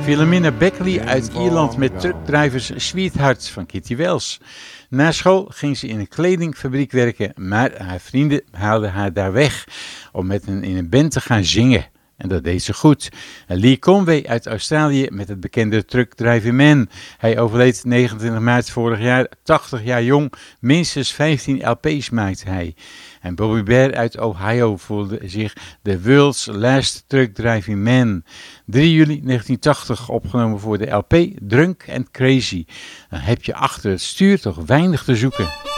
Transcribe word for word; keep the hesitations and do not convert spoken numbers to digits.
Philomena Beckley uit Ierland met truckdrivers Sweetheart van Kitty Wells. Na school ging ze in een kledingfabriek werken, maar haar vrienden haalden haar daar weg om met hen in een band te gaan zingen. En dat deed ze goed. Lee Conway uit Australië met het bekende Truck Driving Man. Hij overleed negenentwintig maart vorig jaar, tachtig jaar jong. Minstens vijftien L P's maakte hij. En Bobby Bear uit Ohio voelde zich de World's Last Truck Driving Man. drie juli negentien tachtig opgenomen voor de L P Drunk and Crazy. Dan heb je achter het stuur toch weinig te zoeken.